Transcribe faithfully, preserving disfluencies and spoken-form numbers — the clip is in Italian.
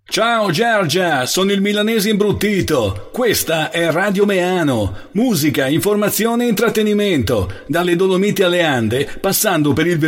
Ciao Giorgia, sono il milanese imbruttito. Questa è Radio Meano. Musica, informazione e intrattenimento. Dalle Dolomiti alle Ande, passando per il